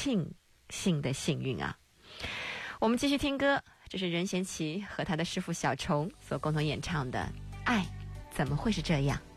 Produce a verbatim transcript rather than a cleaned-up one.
庆幸的幸运啊。我们继续听歌，这是任贤齐和他的师傅小虫所共同演唱的《爱怎么会是这样》。